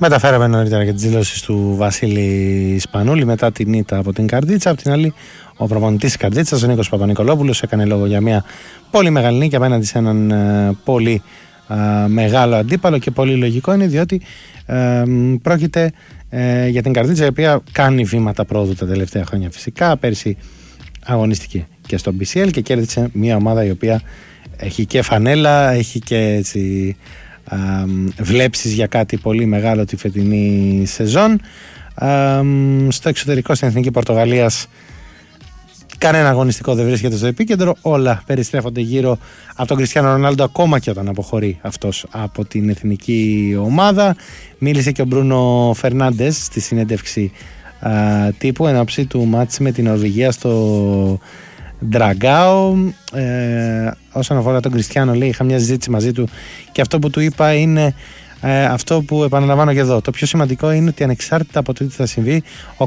Μεταφέραμε νωρίτερα και τις δηλώσεις του Βασίλη Σπανούλη μετά την ήττα από την Καρδίτσα. Απ' την άλλη, ο προπονητής της Καρδίτσας, ο Νίκος Παπα-Νικολόπουλος, έκανε λόγο για μια πολύ μεγάλη νίκη απέναντι σε έναν πολύ μεγάλο αντίπαλο, και πολύ λογικό είναι, διότι πρόκειται για την Καρδίτσα, η οποία κάνει βήματα πρόοδου τα τελευταία χρόνια φυσικά. Πέρσι αγωνίστηκε και στο BCL και κέρδισε μια ομάδα η οποία έχει και φανέλα, έχει και έτσι βλέψεις για κάτι πολύ μεγάλο τη φετινή σεζόν. Στο εξωτερικό, στην Εθνική Πορτογαλίας, κανένα αγωνιστικό δεν βρίσκεται στο επίκεντρο. Όλα περιστρέφονται γύρω από τον Κριστιάνο Ρονάλντο, ακόμα και όταν αποχωρεί αυτός από την εθνική ομάδα. Μίλησε και ο Μπρούνο Φερνάντες στη συνέντευξη τύπου εν ώψη του μάτς με την Νορβηγία στο Ντραγκάο. Όσον αφορά τον Κριστιάνο, λέει, είχα μια συζήτηση μαζί του και αυτό που του είπα είναι αυτό που επαναλαμβάνω και εδώ. Το πιο σημαντικό είναι ότι ανεξάρτητα από το τι θα συμβεί, ο